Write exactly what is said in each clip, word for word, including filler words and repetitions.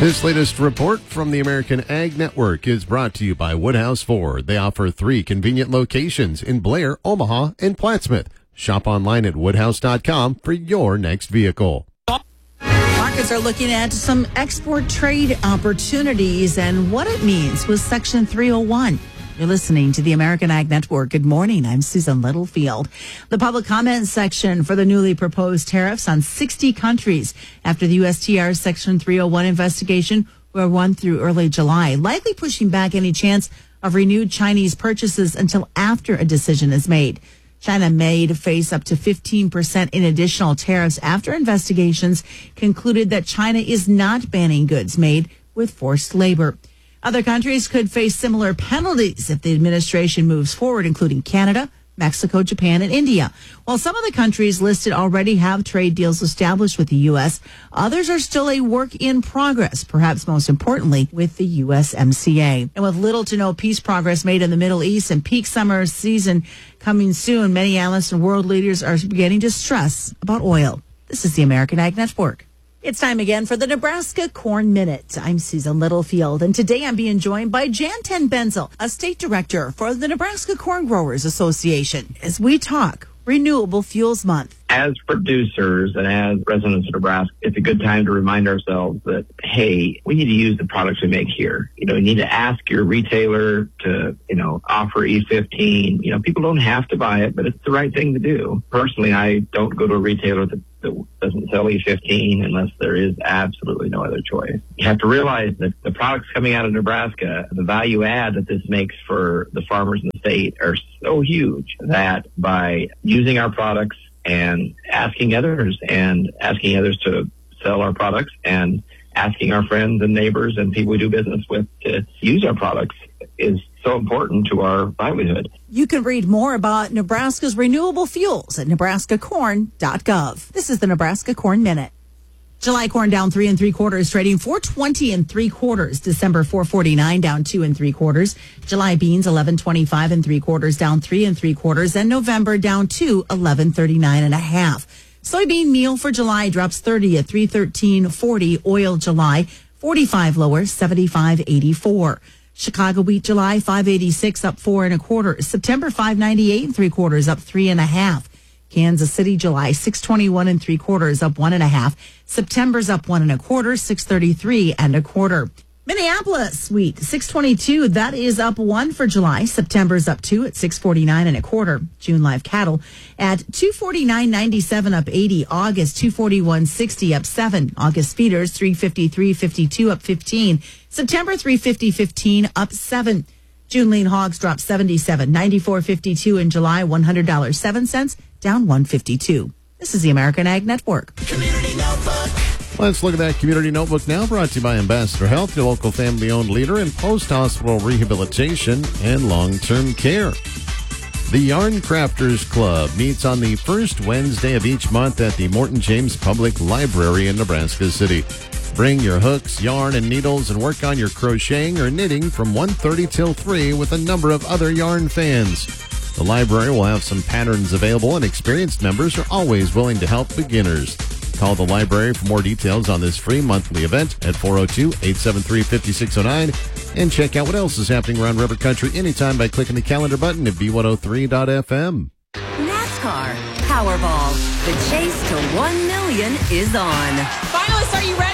This latest report from the American Ag Network is brought to you by Woodhouse Ford. They offer three convenient locations in Blair, Omaha, and Plattsmouth. Shop online at woodhouse dot com for your next vehicle. Markets are looking at some export trade opportunities and what it means with Section three oh one. You're listening to the American Ag Network. Good morning. I'm Susan Littlefield. The public comment section for the newly proposed tariffs on sixty countries after the U S T R's Section three oh one investigation will run through early July, likely pushing back any chance of renewed Chinese purchases until after a decision is made. China may face up to fifteen percent in additional tariffs after investigations concluded that China is not banning goods made with forced labor. Other countries could face similar penalties if the administration moves forward, including Canada, Mexico, Japan, and India. While some of the countries listed already have trade deals established with the U S, others are still a work in progress, perhaps most importantly with the U S M C A. And with little to no peace progress made in the Middle East and peak summer season coming soon, many analysts and world leaders are beginning to stress about oil. This is the American Ag Network. It's time again for the Nebraska Corn Minute. I'm Susan Littlefield, and today I'm being joined by Janten Benzel, a state director for the Nebraska Corn Growers Association, as we talk Renewable Fuels Month. As producers and as residents of Nebraska, it's a good time to remind ourselves that, hey, we need to use the products we make here. You know, you need to ask your retailer to, you know, offer E fifteen. You know, people don't have to buy it, but it's the right thing to do. Personally, I don't go to a retailer that, that doesn't sell E fifteen unless there is absolutely no other choice. You have to realize that the products coming out of Nebraska, the value add that this makes for the farmers in the state are so huge that by using our products and asking others and asking others to sell our products and asking our friends and neighbors and people we do business with to use our products is so important to our livelihood. You can read more about Nebraska's renewable fuels at nebraska corn dot gov. This is the Nebraska Corn Minute. July corn down three and three quarters, trading four twenty and three quarters. December four forty-nine down two and three quarters. July beans eleven twenty-five and three quarters, down three and three quarters. And November down two eleven thirty-nine and a half. Soybean meal for July drops thirty at three thirteen forty. Oil July forty-five lower, seventy-five eighty-four. Chicago wheat July five eighty-six up four and a quarter. September five ninety-eight and three quarters, up three and a half. Kansas City July six twenty-one and three quarters, up one and a half. September's up one and a quarter, six thirty-three and a quarter. Minneapolis wheat six twenty-two, that is up one for July. September's up two at six forty-nine and a quarter. June live cattle at two forty-nine ninety-seven up eighty. August two forty-one sixty up seven. August feeders three fifty-three fifty-two up fifteen. September three fifty fifteen up seven. June lean hogs dropped seventy-seven ninety-four fifty-two in July, one hundred dollars and seven cents, down one fifty-two. This is the American Ag Network. Community Notebook. Let's look at that Community Notebook now, brought to you by Ambassador Health, your local family-owned leader in post-hospital rehabilitation and long-term care. The Yarn Crafters Club meets on the first Wednesday of each month at the Morton James Public Library in Nebraska City. Bring your hooks, yarn, and needles and work on your crocheting or knitting from one thirty till three with a number of other yarn fans. The library will have some patterns available, and experienced members are always willing to help beginners. Call the library for more details on this free monthly event at four oh two, eight seven three, five six oh nine, and check out what else is happening around River Country anytime by clicking the calendar button at B one oh three dot F M. NASCAR Powerball. The chase to one million is on. Finalists, are you ready?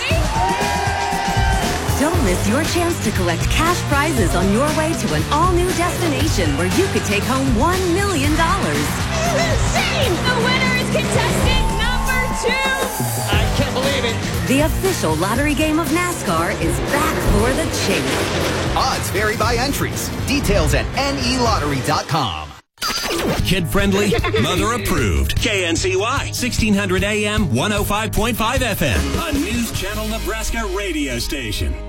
Don't miss your chance to collect cash prizes on your way to an all-new destination where you could take home one million dollars. This is insane! The winner is contestant number two! I can't believe it. The official lottery game of NASCAR is back for the chase. Odds vary by entries. Details at N E lottery dot com. Kid-friendly, mother-approved. K N C Y, sixteen hundred A M, one oh five point five F M. A News Channel Nebraska radio station.